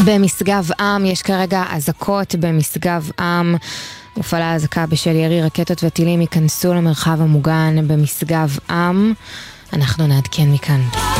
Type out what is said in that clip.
במשגב עם יש כרגע אזעקות במשגב עם. הופעלה אזעקה בשל ירי רקטות וטילים ייכנסו למרחב המוגן במשגב עם. אנחנו נעדכן מכאן.